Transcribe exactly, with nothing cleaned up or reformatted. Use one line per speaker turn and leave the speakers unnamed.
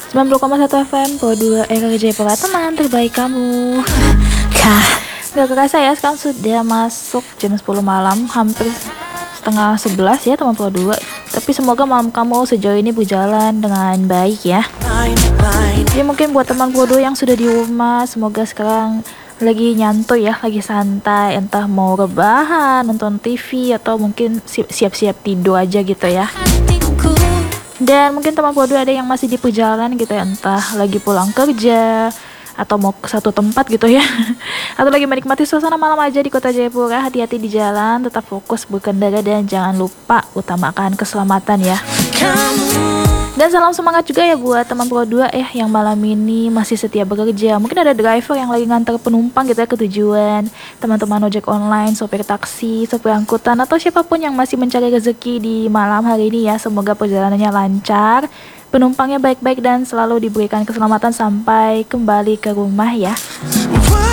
sembilan puluh koma satu F M Pro dua R R Jayapura, teman terbaik kamu. Kah, gak kerasa ya, sekarang sudah masuk jam sepuluh malam, hampir setengah sebelas ya teman Pro dua. Tapi semoga malam kamu sejauh ini berjalan dengan baik ya. Jadi mungkin buat teman Pro dua yang sudah di rumah, semoga sekarang lagi nyantuy ya, lagi santai, entah mau rebahan, nonton T V, atau mungkin siap-siap tidur aja gitu ya. Dan mungkin teman Pro dua ada yang masih di perjalanan gitu ya, entah lagi pulang kerja atau mau ke satu tempat gitu ya, atau lagi menikmati suasana malam aja di kota Jayapura. Hati-hati di jalan, tetap fokus berkendara, dan jangan lupa utamakan keselamatan ya. Dan salam semangat juga ya buat teman Pro dua ya yang malam ini masih setia bekerja. Mungkin ada driver yang lagi nganter penumpang gitu ya ke tujuan, teman-teman ojek online, sopir taksi, sopir angkutan, atau siapapun yang masih mencari rezeki di malam hari ini ya. Semoga perjalanannya lancar, penumpangnya baik-baik, dan selalu diberikan keselamatan sampai kembali ke rumah ya.